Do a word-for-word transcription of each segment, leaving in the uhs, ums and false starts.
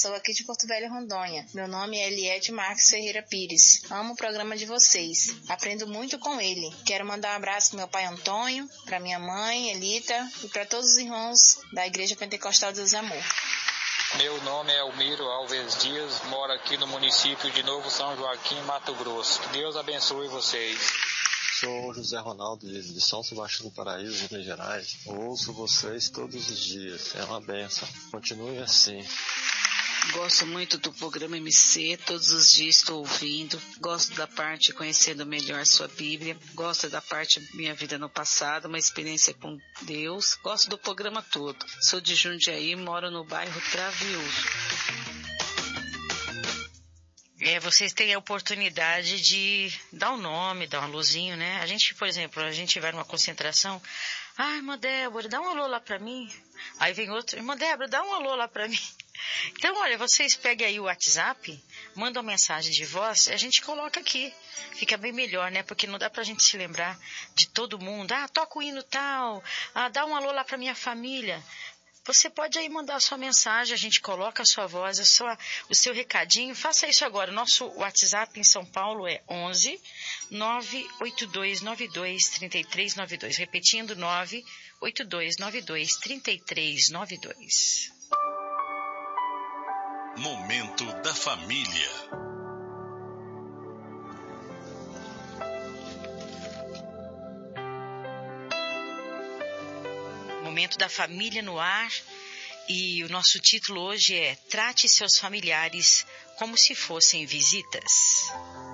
sou aqui de Porto Velho, Rondônia. Meu nome é Eliette Marques Ferreira Pires. Amo o programa de vocês. Aprendo muito com ele. Quero mandar um abraço pro meu pai Antônio, pra minha mãe, Elita, e para todos os irmãos da Igreja Pentecostal Deus e Amor. Meu nome é Elmiro Alves Dias, moro aqui no município de Novo São Joaquim, Mato Grosso. Que Deus abençoe vocês. Sou José Ronaldo de São Sebastião do Paraíso, Minas Gerais. Ouço vocês todos os dias. É uma benção. Continue assim. Gosto muito do programa M C, todos os dias estou ouvindo. Gosto da parte conhecendo melhor sua Bíblia. Gosto da parte minha vida no passado, uma experiência com Deus. Gosto do programa todo. Sou de Jundiaí, moro no bairro Travioso. É, vocês têm a oportunidade de dar um nome, dar um alôzinho, né? A gente, por exemplo, a gente vai numa concentração. Ai, irmã Débora, dá um alô lá pra mim. Aí vem outro, irmã Débora, dá um alô lá pra mim. Então, olha, vocês peguem aí o WhatsApp, mandam uma mensagem de voz, a gente coloca aqui. Fica bem melhor, né? Porque não dá pra gente se lembrar de todo mundo. Ah, toca o hino tal. Ah, dá um alô lá pra minha família. Você pode aí mandar a sua mensagem, a gente coloca a sua voz, a sua, o seu recadinho. Faça isso agora. O nosso WhatsApp em São Paulo é onze nove oito dois nove dois três três nove dois. Repetindo, nove oito dois nove dois três três nove dois. Momento da Família. Momento da Família no ar, e o nosso título hoje é Trate seus familiares como se fossem visitas.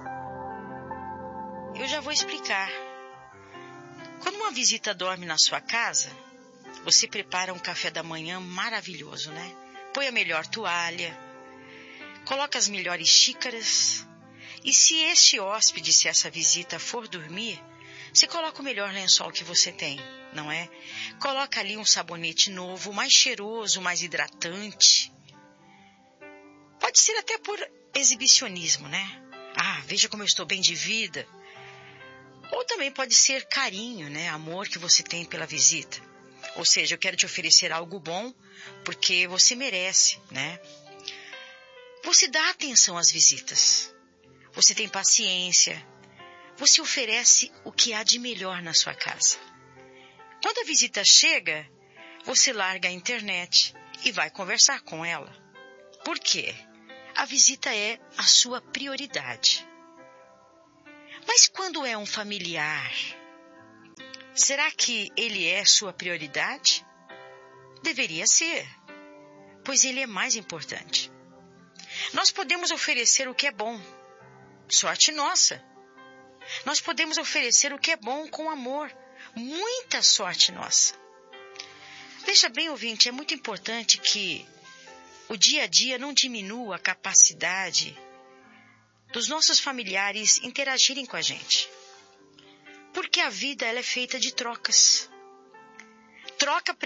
Eu já vou explicar. Quando uma visita dorme na sua casa, você prepara um café da manhã maravilhoso, né? Põe a melhor toalha, coloca as melhores xícaras, e se este hóspede, se essa visita for dormir, você coloca o melhor lençol que você tem, não é? Coloca ali um sabonete novo, mais cheiroso, mais hidratante. Pode ser até por exibicionismo, né? Ah, veja como eu estou bem de vida. Ou também pode ser carinho, né? Amor que você tem pela visita. Ou seja, eu quero te oferecer algo bom porque você merece, né? Você dá atenção às visitas. Você tem paciência. Você oferece o que há de melhor na sua casa. Quando a visita chega, você larga a internet e vai conversar com ela. Por quê? A visita é a sua prioridade. Mas quando é um familiar, será que ele é sua prioridade? Deveria ser, pois ele é mais importante. Nós podemos oferecer o que é bom. Sorte nossa. Nós podemos oferecer o que é bom com amor. Muita sorte nossa. Veja bem, ouvinte, é muito importante que o dia a dia não diminua a capacidade dos nossos familiares interagirem com a gente. Porque a vida ela é feita de trocas. Troca